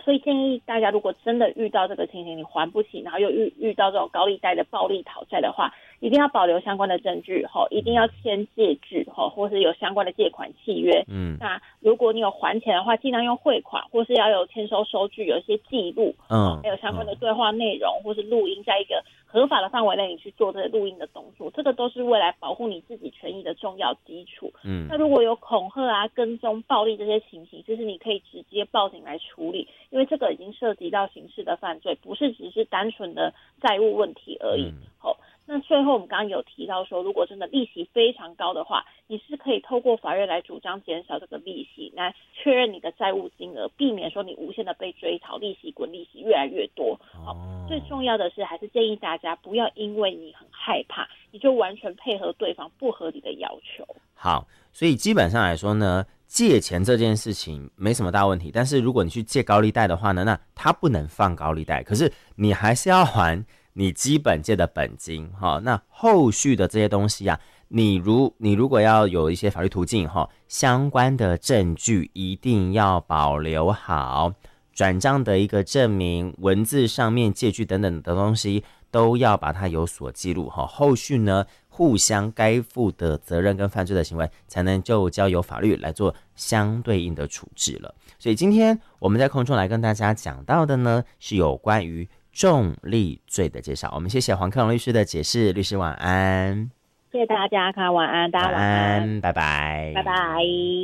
所以建议大家，如果真的遇到这个情形，你还不起，然后又遇到这种高利贷的暴力讨债的话，一定要保留相关的证据，一定要签借据，或是有相关的借款契约。那如果你有还钱的话，尽量用汇款，或是要有签收收据，有一些记录，还有相关的对话内容，或是录音，在一个合法的范围内你去做这个录音的动作，这个都是未来保护你自己权益的重要基础。那如果有恐吓啊、跟踪、暴力这些情形，就是你可以直接报警来处理，因为这个已经涉及到刑事的犯罪，不是只是单纯的债务问题而已。那最后我们刚刚有提到说，如果真的利息非常高的话，你是可以透过法院来主张减少这个利息，来确认你的债务金额，避免说你无限的被追讨，利息滚利息越来越多。最重要的是还是建议大家不要因为你很害怕，你就完全配合对方不合理的要求。 好，所以基本上来说呢，借钱这件事情没什么大问题，但是如果你去借高利贷的话呢，那他不能放高利贷，可是你还是要还你基本借的本金。那后续的这些东西啊，你如果要有一些法律途径，相关的证据一定要保留好，转账的一个证明、文字上面借据等等的东西都要把它有所记录。后续呢，互相该负的责任跟犯罪的行为才能就交由法律来做相对应的处置了。所以今天我们在空中来跟大家讲到的呢，是有关于重利罪的介绍。我们谢谢黄克隆律师的解释，律师晚安。 谢谢大家，晚安，大家晚安， 拜拜， 拜拜。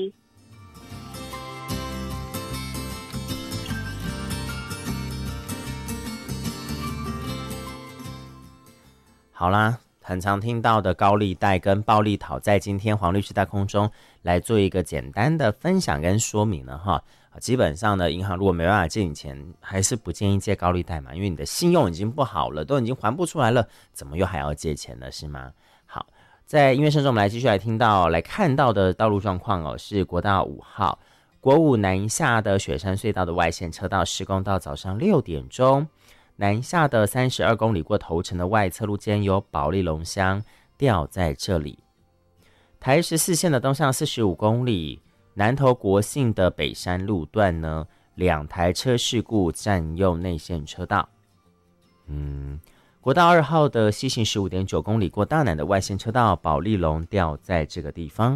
好啦，很常听到的高利贷跟暴力讨债，今天黄律师在空中来做一个简单的分享跟说明了哈。基本上呢，银行如果没办法借你钱，还是不建议借高利贷嘛，因为你的信用已经不好了，都已经还不出来了，怎么又还要借钱呢？是吗？好，在音乐声中，我们来继续来看到的道路状况是国道5号国五南下的雪山隧道的外线车道施工到早上6点钟。南下的32公里过头城的外侧路间有保利龙乡掉在这里。台14线的东向45公里南投国信的北山路段呢，2台车事故占用内线车道。国道2号的西行 15.9 公里过大南的外线车道保利龙掉在这个地方。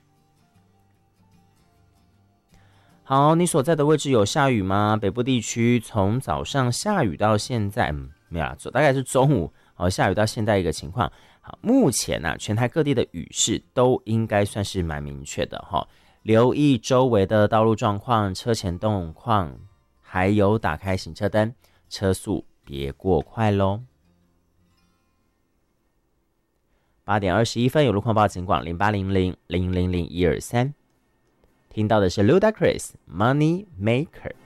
好，你所在的位置有下雨吗？北部地区从早上下雨到现在，没有啦，大概是中午下雨到现在一个情况。好，目前全台各地的雨势都应该算是蛮明确的留意周围的道路状况、车前动况，还有打开行车灯，车速别过快咯。8点21分有路况报警广0800-000-123。听到的是 Ludacris Money Maker。